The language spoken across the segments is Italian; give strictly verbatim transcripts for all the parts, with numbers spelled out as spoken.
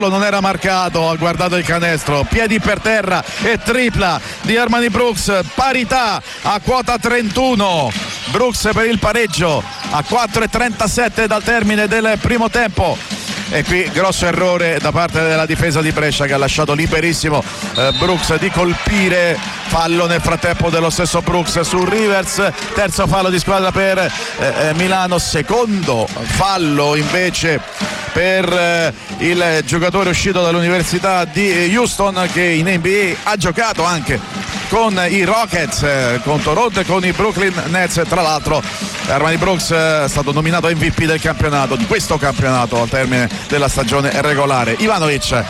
non era marcato, ha guardato il canestro, piedi per terra e tripla di Armani Brooks, parità a quota trentuno, Brooks per il pareggio a quattro e trentasette dal termine del primo tempo. E qui grosso errore da parte della difesa di Brescia, che ha lasciato liberissimo eh, Brooks di colpire. Fallo nel frattempo dello stesso Brooks su Rivers, terzo fallo di squadra per eh, Milano, secondo fallo invece per eh, il giocatore uscito dall'Università di Houston, che in N B A ha giocato anche con i Rockets, eh, con Toronto e con i Brooklyn Nets. Tra l'altro Armani Brooks è stato nominato M V P del campionato, di questo campionato al termine della stagione regolare. Ivanovic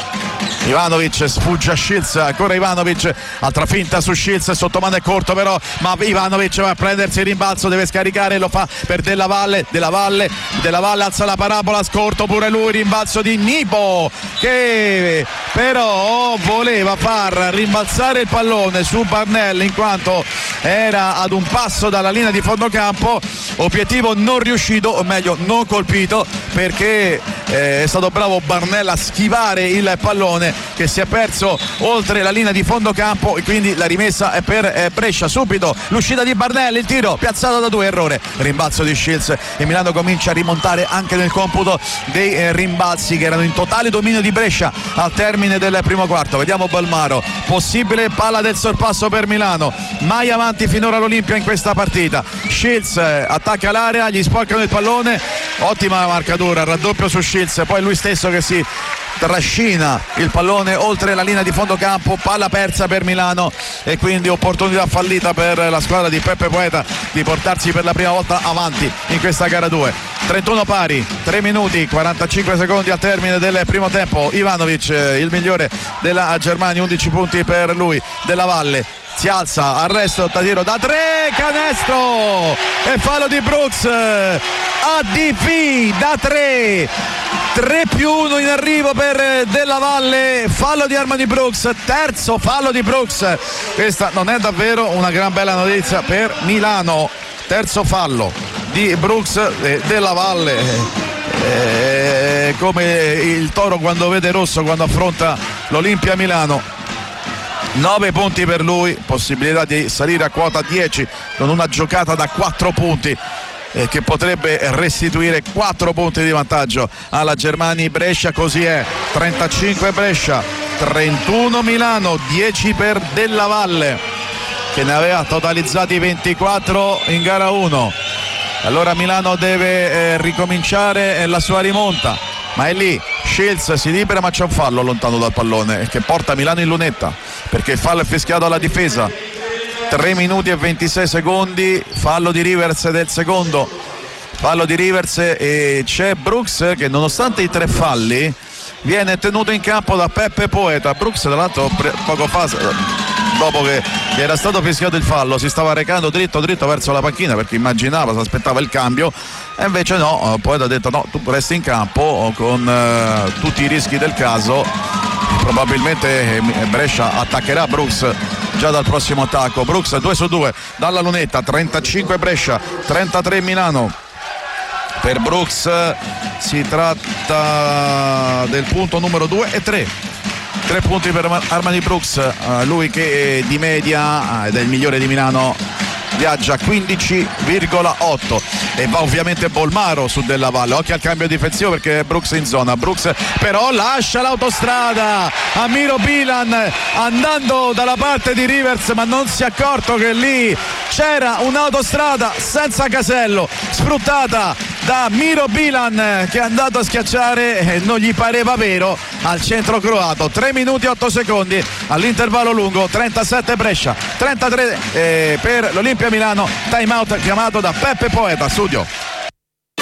Ivanovic sfugge a Shields, ancora Ivanovic, altra finta su Shields, sottomano è corto però, ma Ivanovic va a prendersi il rimbalzo, deve scaricare, lo fa per Della Valle, Della Valle, Della Valle alza la parabola, scorto pure lui, rimbalzo di Nibo, che però voleva far rimbalzare il pallone su Barnell in quanto era ad un passo dalla linea di fondo campo, obiettivo non riuscito, o meglio non colpito, perché eh, è stato bravo Barnell a schivare il pallone che si è perso oltre la linea di fondo campo, e quindi la rimessa è per eh, Brescia. Subito l'uscita di Barnell, il tiro piazzato da due, errore, rimbalzo di Shields e Milano comincia a rimontare anche nel computo dei eh, rimbalzi che erano in totale dominio di Brescia al termine del primo quarto. Vediamo Balmaro, possibile palla del sorpasso per Milano, mai avanti finora l'Olimpia in questa partita. Shields eh, attacca l'area, gli sporcano il pallone, ottima marcatura, raddoppio su Shields, poi lui stesso che si trascina il pallone oltre la linea di fondo campo, palla persa per Milano e quindi opportunità fallita per la squadra di Peppe Poeta di portarsi per la prima volta avanti in questa gara due. trentuno pari, tre minuti quarantacinque secondi al termine del primo tempo. Ivanovic, il migliore della Germania, undici punti per lui. Della Valle si alza, arresto da tiro da tre, canestro e fallo di Brooks, A D P da tre, tre più uno in arrivo per Della Valle, fallo di Armani Brooks, terzo fallo di Brooks. Questa non è davvero una gran bella notizia per Milano, terzo fallo di Brooks e Della Valle, eh, come il toro quando vede rosso quando affronta l'Olimpia Milano. nove punti per lui, possibilità di salire a quota dieci con una giocata da quattro punti eh, che potrebbe restituire quattro punti di vantaggio alla Germani Brescia. Così è, trentacinque Brescia, trentuno Milano, dieci per Della Valle che ne aveva totalizzati ventiquattro in gara uno. Allora Milano deve eh, ricominciare la sua rimonta, ma è lì Shields, si libera ma c'è un fallo lontano dal pallone che porta Milano in lunetta perché il fallo è fischiato alla difesa. Tre minuti e ventisei secondi, fallo di Rivers del secondo, fallo di Rivers e c'è Brooks che nonostante i tre falli viene tenuto in campo da Peppe Poeta. Brooks tra l'altro poco fa, dopo che gli era stato fischiato il fallo, si stava recando dritto dritto verso la panchina perché immaginava, si aspettava il cambio, e invece no, Poeta ha detto no, tu resti in campo con eh, tutti i rischi del caso. Probabilmente Brescia attaccherà Brooks già dal prossimo attacco. Brooks due su due dalla lunetta, trentacinque Brescia, trentatré Milano. Per Brooks si tratta del punto numero due e tre. Tre punti per Armani Brooks, lui che di media ed è il migliore di Milano viaggia quindici virgola otto, e va ovviamente Bolmaro su Della Valle. Occhio al cambio difensivo perché Brooks in zona. Brooks però lascia l'autostrada a Miro Bilan andando dalla parte di Rivers, ma non si è accorto che lì c'era un'autostrada senza casello sfruttata da Miro Bilan, che è andato a schiacciare e non gli pareva vero al centro croato. Tre minuti e otto secondi all'intervallo lungo, trentasette Brescia, trentatré eh, per l'Olimpia Milano. Time out chiamato da Peppe Poeta. Studio.